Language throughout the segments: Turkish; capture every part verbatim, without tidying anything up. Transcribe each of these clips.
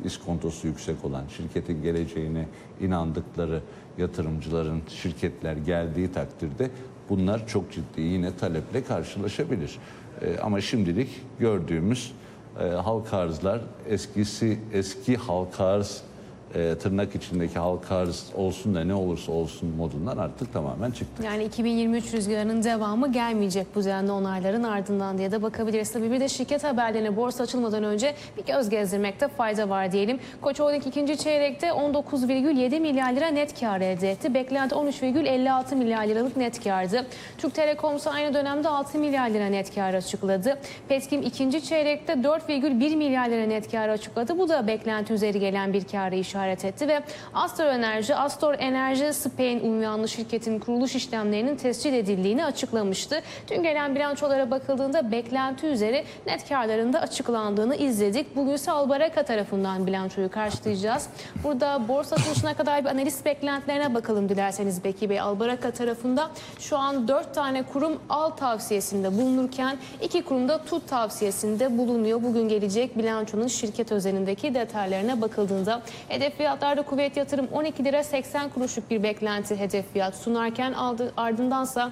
iskontosu yüksek olan, şirketin geleceğine inandıkları yatırımcıların şirketler geldiği takdirde bunlar çok ciddi yine taleple karşılaşabilir. E, ama şimdilik gördüğümüz e, halka arzlar eskisi eski halka arz e, tırnak içindeki halka arz olsun da ne olursa olsun modundan artık tamamen çıktı. Yani iki bin yirmi üç rüzgarının devamı gelmeyecek bu denli onayların ardından diye de bakabiliriz. Tabii bir de şirket haberlerine borsa açılmadan önce bir göz gezdirmekte fayda var diyelim. Koç Holding ikinci çeyrekte on dokuz virgül yedi milyar lira net kar elde etti. Beklenti on üç virgül elli altı milyar liralık net kardı. Türk Telekom ise aynı dönemde altı milyar lira net kar açıkladı. Petkim ikinci çeyrekte dört virgül bir milyar lira net kar açıkladı. Bu da beklenti üzeri gelen bir kâra işaret etti ve Astor Enerji, Astor Enerji Spain unvanlı şirketin kuruluş işlemlerinin tescil edildiğini açıklamıştı. Dün gelen bilançolara bakıldığında beklenti üzeri net karlarında açıklandığını izledik. Bugün ise Albaraka tarafından bilançoyu karşılayacağız. Burada borsa açılışına kadar bir analiz beklentilerine bakalım dilerseniz Beki Bey. Albaraka tarafında şu an dört tane kurum al tavsiyesinde bulunurken iki kurum da tut tavsiyesinde bulunuyor. Bugün gelecek bilançonun şirket özelindeki detaylarına bakıldığında hedef fiyatlarda Kuveyt Yatırım on iki lira seksen kuruşluk bir beklenti hedef fiyat sunarken aldı, ardındansa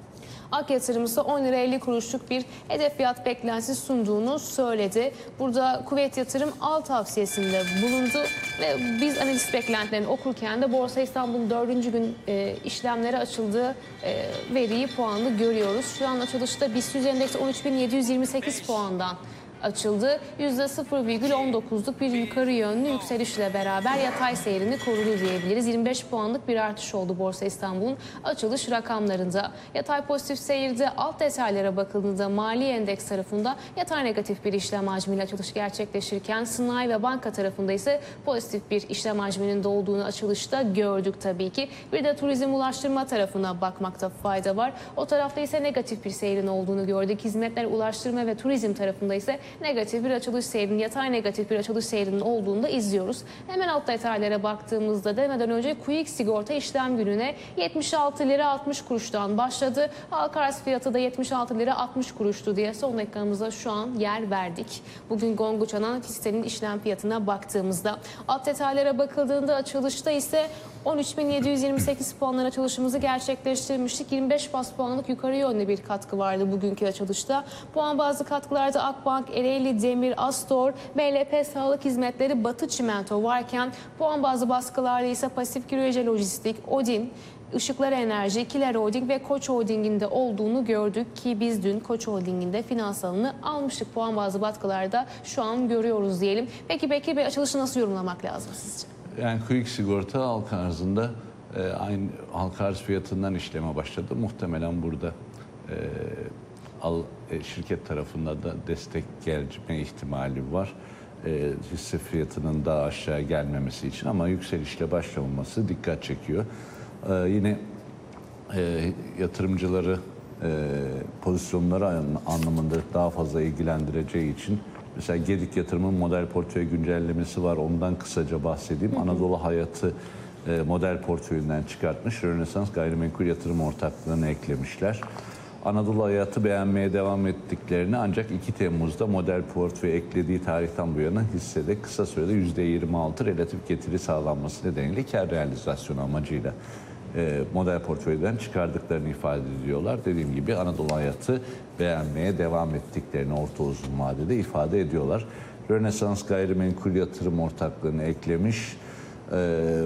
Ak Yatırım ise on lira elli kuruşluk bir hedef fiyat beklentisi sunduğunu söyledi. Burada Kuveyt Yatırım al tavsiyesinde bulundu ve biz analiz beklentilerini okurken de Borsa İstanbul'un dördüncü gün e, işlemlere açıldığı e, veriyi, puanlı görüyoruz. Şu an açılışta BIST endeksi on üç bin yedi yüz yirmi sekiz puandan açıldı. yüzde sıfır virgül on dokuzluk bir yukarı yönlü yükselişle beraber yatay seyrini korudu diyebiliriz. yirmi beş puanlık bir artış oldu Borsa İstanbul'un açılış rakamlarında. Yatay pozitif seyirde alt detaylara bakıldığında mali endeks tarafında yatay negatif bir işlem hacmiyle açılış gerçekleşirken sanayi ve banka tarafında ise pozitif bir işlem hacminin de olduğunu açılışta gördük tabii ki. Bir de turizm ulaştırma tarafına bakmakta fayda var. O tarafta ise negatif bir seyrin olduğunu gördük. Hizmetler, ulaştırma ve turizm tarafında ise negatif bir açılış seyrinin, yatay negatif bir açılış seyrinin olduğunu da izliyoruz. Hemen alt detaylara baktığımızda demeden önce Quick sigorta işlem gününe yetmiş altı lira altmış kuruştan başladı. Halka arz fiyatı da yetmiş altı lira altmış kuruştu diye son dakikamıza şu an yer verdik. Bugün gongu çalan hissenin işlem fiyatına baktığımızda alt detaylara bakıldığında açılışta ise on üç bin yedi yüz yirmi sekiz puanlar açılışımızı gerçekleştirmiştik. yirmi beş bas puanlık yukarı yönlü bir katkı vardı bugünkü açılışta. Puan bazı katkılarda Akbank, Ereğli Demir, Astor, B L P Sağlık Hizmetleri, Batı Çimento varken puan bazı baskılarda ise Pasif Küreje Lojistik, Odin, Işıklar Enerji, Kiler Holding ve Koç Holding'in de olduğunu gördük ki biz dün Koç Holding'in de finansalını almıştık. Puan bazı baskılarda şu an görüyoruz diyelim. Peki Bekir Bey, açılışı nasıl yorumlamak lazım sizce? Yani Quick sigorta halka arzında e, aynı halka arz fiyatından işleme başladı. Muhtemelen burada e, al, e, şirket tarafında da destek gelme ihtimali var. E, hisse fiyatının daha aşağı gelmemesi için ama yükselişle başlamaması dikkat çekiyor. E, yine e, yatırımcıları e, pozisyonları anlamında daha fazla ilgilendireceği için mesela Gedik Yatırım'ın model portföy güncellemesi var. Ondan kısaca bahsedeyim. Hı hı. Anadolu Hayat'ı e, model portföyünden çıkartmış. Rönesans Gayrimenkul Yatırım Ortaklığı'na eklemişler. Anadolu Hayat'ı beğenmeye devam ettiklerini ancak iki Temmuz'da model portföy eklediği tarihten bu yana hissede kısa sürede yüzde yirmi altı relatif getiri sağlanması nedeniyle kar realizasyonu amacıyla e, model portföyden çıkardıklarını ifade ediyorlar. Dediğim gibi Anadolu Hayat'ı beğenmeye devam ettiklerini orta uzun vadede ifade ediyorlar. Rönesans Gayrimenkul Yatırım Ortaklığı'nı eklemiş. Ee,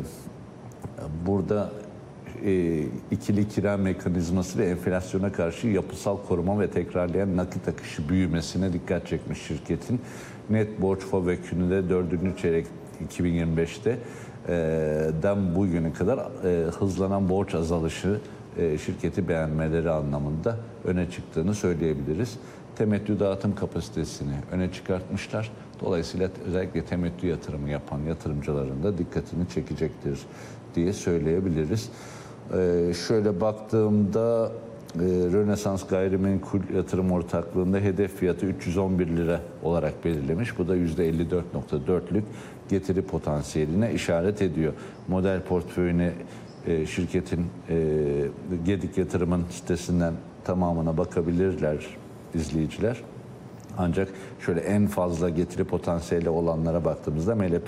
burada e, ikili kira mekanizması ve enflasyona karşı yapısal koruma ve tekrarlayan nakit akışı büyümesine dikkat çekmiş şirketin. Net borç FOVÖK'ünü de dördüncü çeyrek iki bin yirmi beşte den bugüne kadar e, hızlanan borç azalışı e, şirketi beğenmeleri anlamında öne çıktığını söyleyebiliriz. Temettü dağıtım kapasitesini öne çıkartmışlar. Dolayısıyla özellikle temettü yatırımı yapan yatırımcıların da dikkatini çekecektir diye söyleyebiliriz. E, şöyle baktığımda e, Rönesans Gayrimenkul Yatırım Ortaklığı'nda hedef fiyatı üç yüz on bir lira olarak belirlemiş. Bu da yüzde elli dört nokta dörtlük getiri potansiyeline işaret ediyor. Model portföyüne e, şirketin e, Gedik Yatırım'ın sitesinden tamamına bakabilirler izleyiciler. Ancak şöyle en fazla getiri potansiyeli olanlara baktığımızda M L P